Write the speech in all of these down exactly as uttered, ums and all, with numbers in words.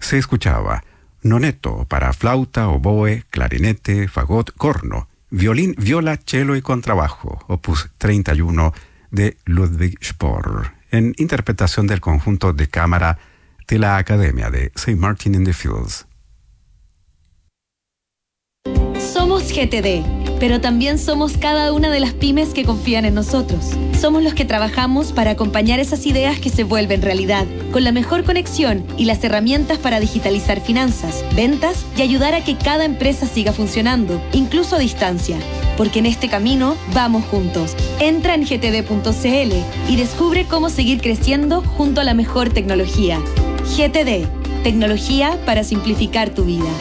se escuchaba noneto para flauta, oboe, clarinete, fagot, corno, violín, viola, cello y contrabajo, opus treinta y uno de Ludwig Spohr, en interpretación del conjunto de cámara de la Academia de Saint Martin in the Fields. Somos G T D, pero también somos cada una de las pymes que confían en nosotros. Somos los que trabajamos para acompañar esas ideas que se vuelven realidad, con la mejor conexión y las herramientas para digitalizar finanzas, ventas y ayudar a que cada empresa siga funcionando, incluso a distancia. Porque en este camino vamos juntos. Entra en g t d punto c l y descubre cómo seguir creciendo junto a la mejor tecnología. G T D, tecnología para simplificar tu vida.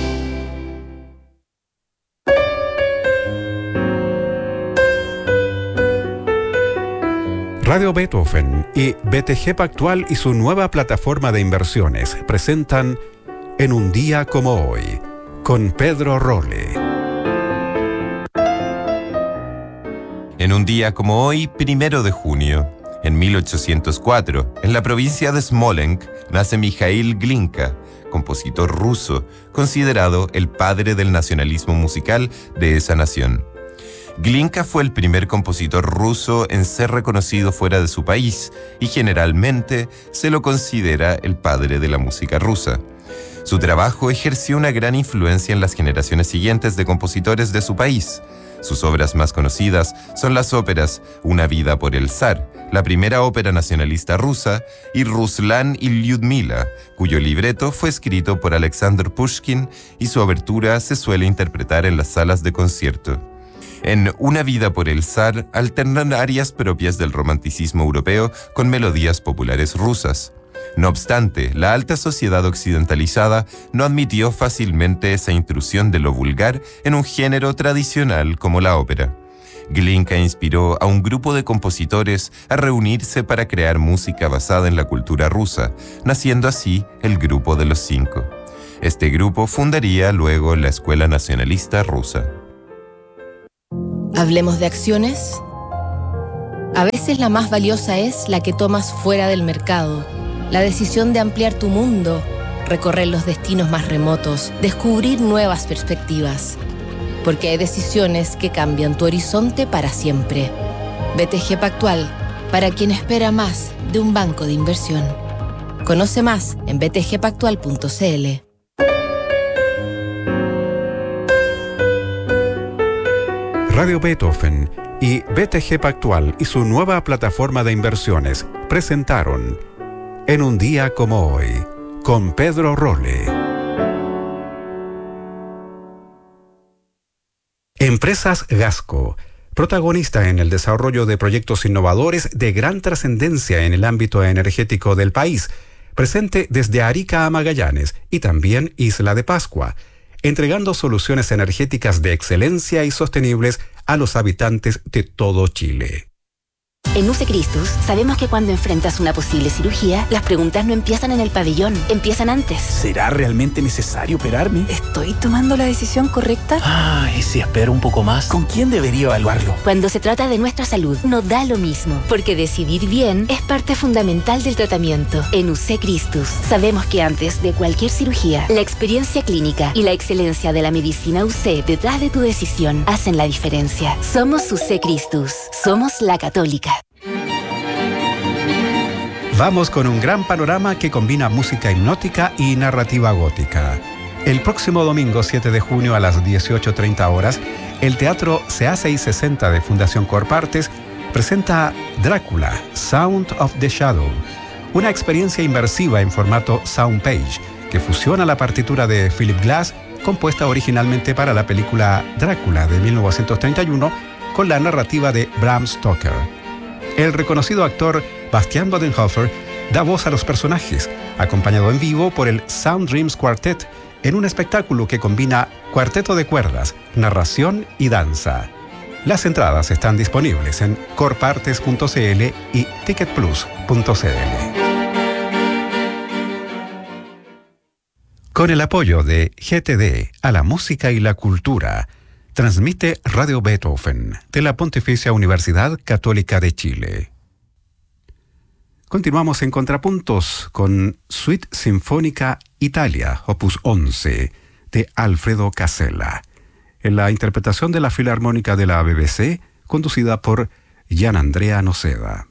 Radio Beethoven y B T G Pactual y su nueva plataforma de inversiones presentan En un día como hoy, con Pedro Rolle. En un día como hoy, primero de junio, en mil ochocientos cuatro, en la provincia de Smolensk, nace Mikhail Glinka, compositor ruso, considerado el padre del nacionalismo musical de esa nación. Glinka fue el primer compositor ruso en ser reconocido fuera de su país y generalmente se lo considera el padre de la música rusa. Su trabajo ejerció una gran influencia en las generaciones siguientes de compositores de su país. Sus obras más conocidas son las óperas Una vida por el zar, la primera ópera nacionalista rusa, y Ruslan y Lyudmila, cuyo libreto fue escrito por Alexander Pushkin y su abertura se suele interpretar en las salas de concierto. En Una vida por el zar alternan áreas propias del romanticismo europeo con melodías populares rusas. No obstante, la alta sociedad occidentalizada no admitió fácilmente esa intrusión de lo vulgar en un género tradicional como la ópera. Glinka inspiró a un grupo de compositores a reunirse para crear música basada en la cultura rusa, naciendo así el Grupo de los Cinco. Este grupo fundaría luego la Escuela Nacionalista Rusa. ¿Hablemos de acciones? A veces la más valiosa es la que tomas fuera del mercado. La decisión de ampliar tu mundo, recorrer los destinos más remotos, descubrir nuevas perspectivas. Porque hay decisiones que cambian tu horizonte para siempre. B T G Pactual, para quien espera más de un banco de inversión. Conoce más en b t g pactual punto c l. Radio Beethoven y B T G Pactual y su nueva plataforma de inversiones presentaron En un día como hoy, con Pedro Rolle. Empresas Gasco, protagonista en el desarrollo de proyectos innovadores de gran trascendencia en el ámbito energético del país, presente desde Arica a Magallanes y también Isla de Pascua, entregando soluciones energéticas de excelencia y sostenibles a los habitantes de todo Chile. En U C Christus sabemos que cuando enfrentas una posible cirugía, las preguntas no empiezan en el pabellón, empiezan antes. ¿Será realmente necesario operarme? ¿Estoy tomando la decisión correcta? Ah, ¿y si espero un poco más? ¿Con quién debería evaluarlo? Cuando se trata de nuestra salud, no da lo mismo, porque decidir bien es parte fundamental del tratamiento. En U C Christus sabemos que antes de cualquier cirugía, la experiencia clínica y la excelencia de la medicina U C detrás de tu decisión hacen la diferencia. Somos U C Christus, somos la católica. Vamos con un gran panorama que combina música hipnótica y narrativa gótica. El próximo domingo siete de junio a las dieciocho treinta horas, el Teatro C A seiscientos sesenta de Fundación Corpartes presenta Drácula, Sound of the Shadow, una experiencia inmersiva en formato Soundpage que fusiona la partitura de Philip Glass, compuesta originalmente para la película Drácula de mil novecientos treinta y uno, con la narrativa de Bram Stoker. El reconocido actor Bastián Bodenhofer da voz a los personajes, acompañado en vivo por el Sound Dreams Quartet, en un espectáculo que combina cuarteto de cuerdas, narración y danza. Las entradas están disponibles en corpartes punto c l y ticketplus punto c l. Con el apoyo de G T D a la música y la cultura, transmite Radio Beethoven de la Pontificia Universidad Católica de Chile. Continuamos en Contrapuntos con Suite Sinfónica Italia, opus once, de Alfredo Casella, en la interpretación de la Filarmónica de la B B C, conducida por Gian Andrea Noceda.